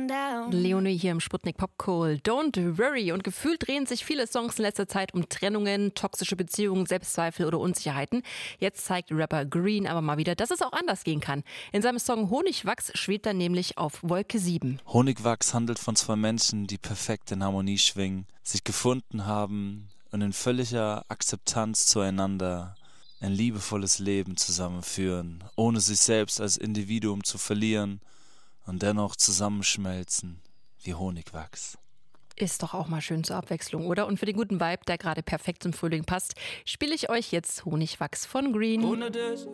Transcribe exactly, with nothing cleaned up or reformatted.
down. Leonie hier im Sputnik Popcool. Don't worry. Und gefühlt drehen sich viele Songs in letzter Zeit um Trennungen, toxische Beziehungen, Selbstzweifel oder Unsicherheiten. Jetzt zeigt Rapper Green aber mal wieder, dass es auch anders gehen kann. In seinem Song Honigwachs schwebt er nämlich auf Wolke sieben. Honigwachs handelt von zwei Menschen, die perfekt in Harmonie schwingen, sich gefunden haben und in völliger Akzeptanz zueinander ein liebevolles Leben zusammenführen, ohne sich selbst als Individuum zu verlieren und dennoch zusammenschmelzen wie Honigwachs. Ist doch auch mal schön zur Abwechslung, oder? Und für den guten Vibe, der gerade perfekt zum Frühling passt, spiele ich euch jetzt Honigwachs von Green. Ohne dich